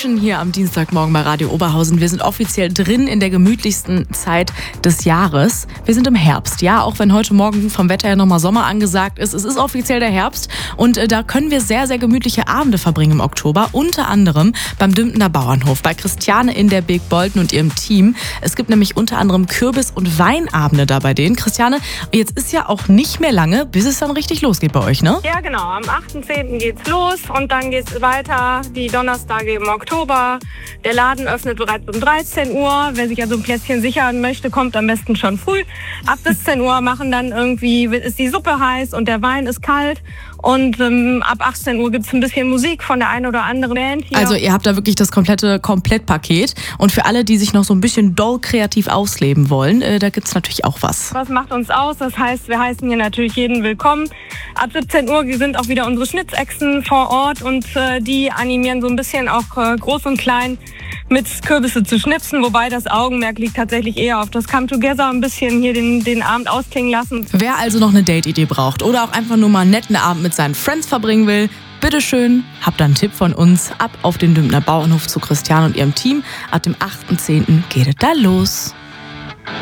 Mission hier am Dienstagmorgen bei Radio Oberhausen. Wir sind offiziell drin in der gemütlichsten Zeit des Jahres. Wir sind im Herbst, ja, auch wenn heute Morgen vom Wetter her nochmal Sommer angesagt ist. Es ist offiziell der Herbst und da können wir sehr, sehr gemütliche Abende verbringen im Oktober. Unter anderem beim Dümpener Bauernhof, bei Christiane in der Big Bolten und ihrem Team. Es gibt nämlich unter anderem Kürbis- und Weinabende da bei denen. Christiane, jetzt ist ja auch nicht mehr lange, bis es dann richtig losgeht bei euch, ne? Ja, genau. Am 8.10. geht's los und dann geht's weiter. Die Donnerstage im Oktober. Der Laden öffnet bereits um 13 Uhr. Wer sich also ein Plätzchen sichern möchte, kommt am besten schon früh. Ab 17 Uhr ist die Suppe heiß und der Wein ist kalt. Und ab 18 Uhr gibt's ein bisschen Musik von der einen oder anderen Band hier. Also ihr habt da wirklich das komplette Komplettpaket. Und für alle, die sich noch so ein bisschen doll kreativ ausleben wollen, da gibt's natürlich auch was. Was macht uns aus? Das heißt, wir heißen hier natürlich jeden willkommen. Ab 17 Uhr sind auch wieder unsere Schnitzechsen vor Ort und die animieren so ein bisschen auch groß und klein mit Kürbisse zu schnipsen, wobei das Augenmerk liegt tatsächlich eher auf das Come Together, ein bisschen hier den Abend ausklingen lassen. Wer also noch eine Date-Idee braucht oder auch einfach nur mal einen netten Abend mit seinen Friends verbringen will, bitteschön, habt einen Tipp von uns. Ab auf den Dümpener Bauernhof zu Christiane und ihrem Team. Ab dem 8.10. geht es da los.